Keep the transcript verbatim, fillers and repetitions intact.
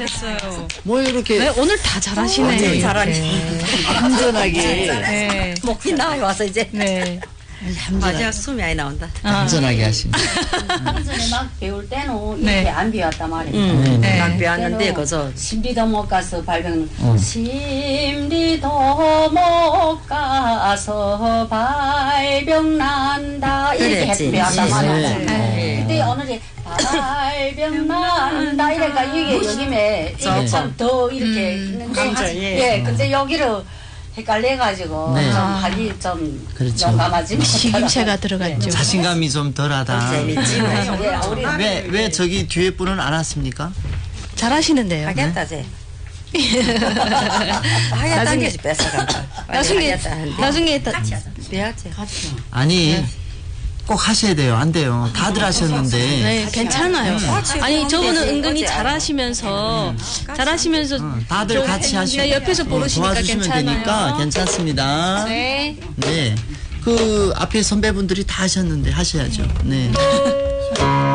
잘했어요. 뭐 이렇게 네, 오늘 다 잘하시네요. 네, 이렇게. 잘하네. 안전하게 네. 목이 나와 와서 이제 네. 마지막 숨이 많이 나온다. 안전하게 하십니다. 전에 막 배울 때는 네. 이렇게 안 배웠단 말이에요. 음, 네. 난 배웠는데 때는 그저 심리도 못 가서 발병 어. 심리도 못 가서 발병 난다 이렇게 그랬지. 해서 배웠단 말이에요. 네. 그때 오늘이 발병 난다 이래가 이게 여기에 이게 좀 더 이렇게 있는데 감정이. 예, 근데 여기를 헷갈려가지고 네. 좀 하기 좀 그렇죠. 용감하지 시김새가 들어갔죠. 자신감이 좀 덜하다. 재밌지. 예, 우리 왜, 왜 저기 뒤에 분은 안 왔습니까? 잘하시는데요. 하겠다 제. 하겠다는 게 뺏어간다. 나중에 하겠다 하는데. 나중에 다, 배웠지. 아니 꼭 하셔야 돼요. 안 돼요. 다들 하셨는데. 네, 괜찮아요. 아니 저분은 되지. 은근히 어째 잘하시면서 잘하시면서 어, 다들 저- 같이 하시고 네, 옆에서 부르시니까 도와주시면 괜찮아요. 되니까 괜찮습니다. 네. 네. 그 앞에 선배분들이 다 하셨는데 하셔야죠. 네.